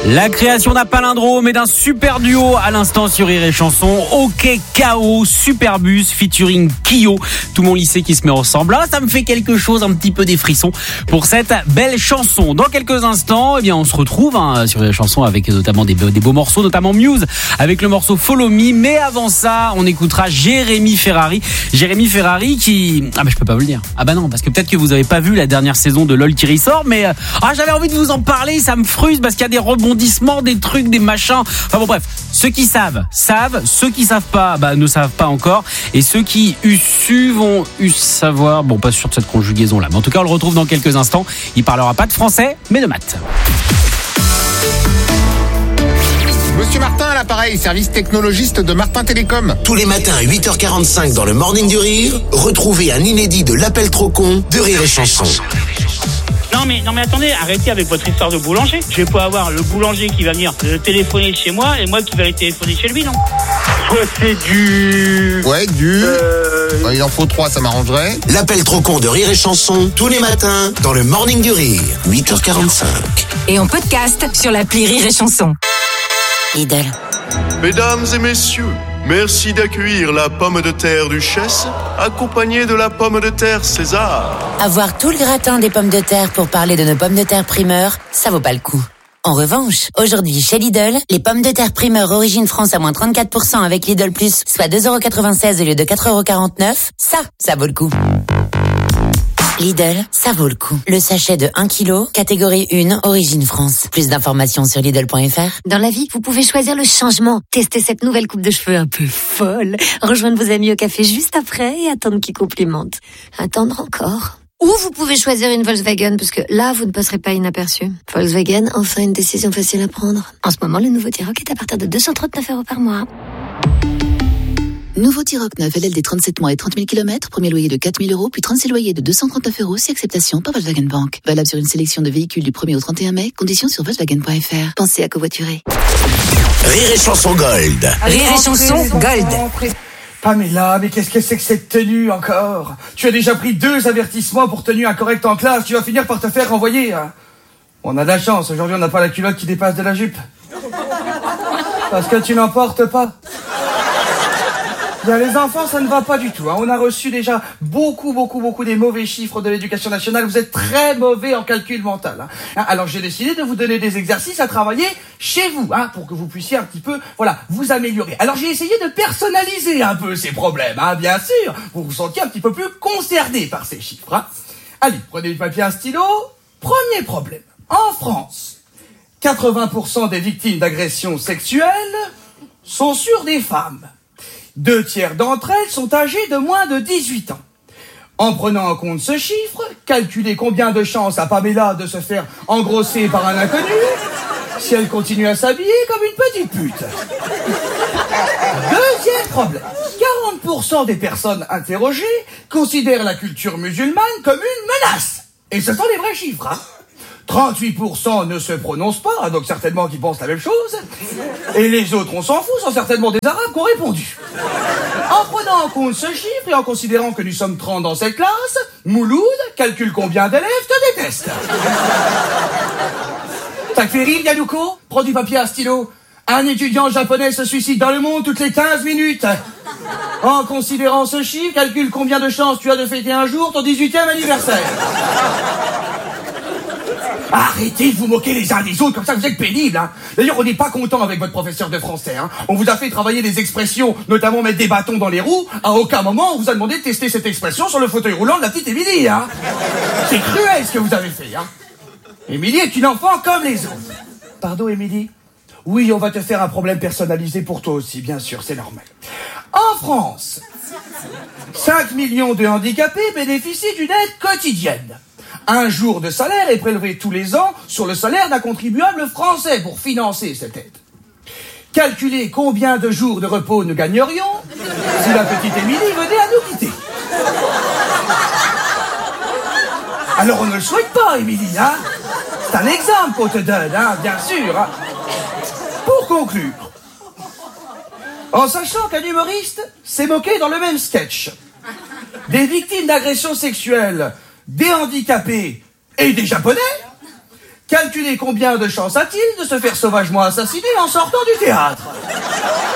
La création d'un palindrome et d'un super duo à l'instant sur Rire et Chanson. OK KO, Superbus featuring Kyo. Tout mon lycée qui se met ensemble. Ah, ça me fait quelque chose, un petit peu des frissons pour cette belle chanson. Dans quelques instants, eh bien, on se retrouve sur Rire et Chanson avec notamment des beaux morceaux, notamment Muse avec le morceau Follow Me. Mais avant ça, on écoutera Jérémy Ferrari. Jérémy Ferrari qui... Ah, mais je peux pas vous le dire. Ah bah non, parce que peut-être que vous avez pas vu la dernière saison de LOL qui ressort, mais j'avais envie de vous en parler, ça me frustre parce qu'il y a des rebondissements, des trucs, des machins. Enfin bon, bref, ceux qui savent, ceux qui savent pas, ne savent pas encore, et ceux qui su vont savoir. Bon, pas sûr de cette conjugaison là, mais en tout cas, on le retrouve dans quelques instants. Il parlera pas de français, mais de maths. Monsieur Martin à l'appareil, service technologiste de Martin Télécom. Tous les matins à 8h45 dans le Morning du Rire, retrouvez un inédit de l'appel trop con de Rire et Chanson. Non mais attendez, arrêtez avec votre histoire de boulanger. Je vais pas avoir le boulanger qui va venir téléphoner chez moi et moi qui vais aller téléphoner chez lui, non. Soit c'est du... Ouais, il en faut 3, ça m'arrangerait. L'appel trop con de Rire et Chanson, tous les matins dans le Morning du Rire, 8h45. Et en podcast sur l'appli Rire et Chanson. Lidl. Mesdames et messieurs, merci d'accueillir la pomme de terre Duchesse, accompagnée de la pomme de terre César. Avoir tout le gratin des pommes de terre pour parler de nos pommes de terre primeur, ça vaut pas le coup. En revanche, aujourd'hui chez Lidl, les pommes de terre primeur origine France à moins 34% avec Lidl Plus, soit 2,96€ au lieu de 4,49€, ça vaut le coup. Lidl, ça vaut le coup. Le sachet de 1 kg, catégorie 1, origine France. Plus d'informations sur Lidl.fr. Dans la vie, vous pouvez choisir le changement. Tester cette nouvelle coupe de cheveux un peu folle. Rejoindre vos amis au café juste après et attendre qu'ils complimentent. Attendre encore. Ou vous pouvez choisir une Volkswagen, parce que là, vous ne passerez pas inaperçu. Volkswagen, enfin une décision facile à prendre. En ce moment, le nouveau T-Roc est à partir de 239€ par mois. Nouveau T-Roc 9 LLD 37 mois et 30 000 km, premier loyer de 4 000 €, puis 36 loyers de 239€ si acceptation par Volkswagen Bank. Valable sur une sélection de véhicules du 1er au 31 mai, conditions sur Volkswagen.fr. Pensez à covoiturer. Rire et Chanson Gold. Rire et Chanson Gold. Pamela, mais qu'est-ce que c'est que cette tenue encore? Tu as déjà pris 2 avertissements pour tenue incorrecte en classe, tu vas finir par te faire renvoyer. On a de la chance, aujourd'hui on n'a pas la culotte qui dépasse de la jupe. Parce que tu n'en portes pas. Bien, les enfants, ça ne va pas du tout. On a reçu déjà beaucoup des mauvais chiffres de l'éducation nationale. Vous êtes très mauvais en calcul mental. Alors j'ai décidé de vous donner des exercices à travailler chez vous, pour que vous puissiez un petit peu, vous améliorer. Alors j'ai essayé de personnaliser un peu ces problèmes, bien sûr. Vous vous sentiez un petit peu plus concerné par ces chiffres. Allez, prenez du papier, un stylo. Premier problème. En France, 80% des victimes d'agressions sexuelles sont sur des femmes. 2/3 d'entre elles sont âgées de moins de 18 ans. En prenant en compte ce chiffre, calculez combien de chances a Pamela de se faire engrosser par un inconnu si elle continue à s'habiller comme une petite pute. Deuxième problème. 40% des personnes interrogées considèrent la culture musulmane comme une menace. Et ce sont les vrais chiffres, 38% ne se prononcent pas, donc certainement qu'ils pensent la même chose. Et les autres, on s'en fout, sont certainement des Arabes qui ont répondu. En prenant en compte ce chiffre et en considérant que nous sommes 30 dans cette classe, Mouloud calcule combien d'élèves te détestent. T'as fait rire, Yanouko? Prends du papier à stylo. Un étudiant japonais se suicide dans le monde toutes les 15 minutes. En considérant ce chiffre, calcule combien de chances tu as de fêter un jour ton 18e anniversaire. Arrêtez de vous moquer les uns des autres, comme ça vous êtes pénibles. D'ailleurs, on n'est pas content avec votre professeur de français. On vous a fait travailler des expressions, notamment mettre des bâtons dans les roues. À aucun moment, on vous a demandé de tester cette expression sur le fauteuil roulant de la petite Émilie. C'est cruel ce que vous avez fait. Émilie est une enfant comme les autres. Pardon, Émilie? Oui, on va te faire un problème personnalisé pour toi aussi, bien sûr, c'est normal. En France, 5 millions de handicapés bénéficient d'une aide quotidienne. Un jour de salaire est prélevé tous les ans sur le salaire d'un contribuable français pour financer cette aide. Calculez combien de jours de repos nous gagnerions si la petite Émilie venait à nous quitter. Alors on ne le souhaite pas, Émilie, C'est un exemple qu'on te donne, bien sûr. Pour conclure, en sachant qu'un humoriste s'est moqué dans le même sketch des victimes d'agressions sexuelles, des handicapés et des Japonais, Calculez combien de chances a-t-il de se faire sauvagement assassiner en sortant du théâtre.